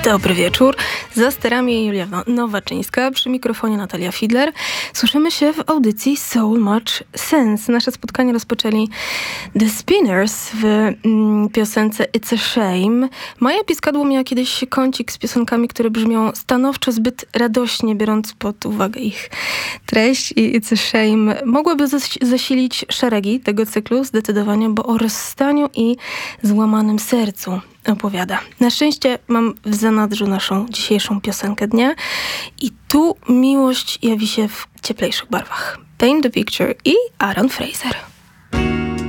Dobry wieczór. Za sterami Julia Nowaczyńska, przy mikrofonie Natalia Fidler. Słyszymy się w audycji So Much Sense. Nasze spotkanie rozpoczęli The Spinners w piosence It's a Shame. Maja Piskadło miała kiedyś kącik z piosenkami, które brzmią stanowczo zbyt radośnie, biorąc pod uwagę ich treść. I It's a Shame mogłaby zasilić szeregi tego cyklu zdecydowanie, bo o rozstaniu i złamanym sercu opowiada. Na szczęście mam w zanadrzu naszą dzisiejszą piosenkę dnia i tu miłość jawi się w cieplejszych barwach. Paint the Picture i Aaron Fraser.